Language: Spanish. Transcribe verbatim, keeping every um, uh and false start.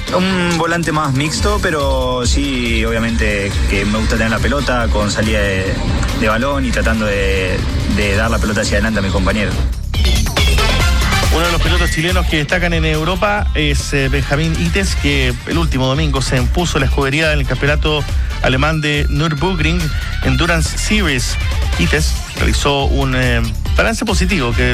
Un volante más mixto, pero sí, obviamente que me gusta tener la pelota con salida de, de balón y tratando de, de dar la pelota hacia adelante a mis compañeros. Uno de los pilotos chilenos que destacan en Europa es eh, Benjamín Ites, que el último domingo se impuso la escudería en el campeonato alemán de Nürburgring Endurance Series. Ites realizó un eh, balance positivo que